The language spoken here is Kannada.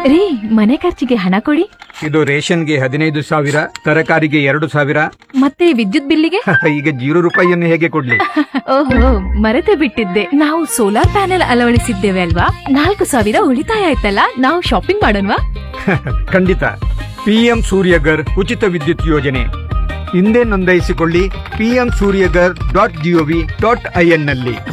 ರೀ, ಮನೆ ಖರ್ಚಿಗೆ ಹಣ ಕೊಡಿ. ಇದು ರೇಷನ್ಗೆ 15,000, ತರಕಾರಿಗೆ 2,000. ಮತ್ತೆ ವಿದ್ಯುತ್ ಬಿಲ್ಲಿಗೆ ಈಗ ₹0 ಹೇಗೆ ಕೊಡ್ಲಿ? ಓಹೋ, ಮರೆತೇ ಬಿಟ್ಟಿದ್ದೆ, ನಾವು ಸೋಲಾರ್ ಪ್ಯಾನೆಲ್ ಅಳವಡಿಸಿದ್ದೇವೆ ಅಲ್ವಾ? 4,000 ಉಳಿತಾಯ ಆಯ್ತಲ್ಲ. ನಾವು ಶಾಪಿಂಗ್ ಮಾಡೋಣವಾ? ಖಂಡಿತ. PM ಸೂರ್ಯಗರ್ ಉಚಿತ ವಿದ್ಯುತ್ ಯೋಜನೆ ಹಿಂದೆ ನೋಂದಾಯಿಸಿಕೊಳ್ಳಿ. PMSuryagar.gov.in ನಲ್ಲಿ.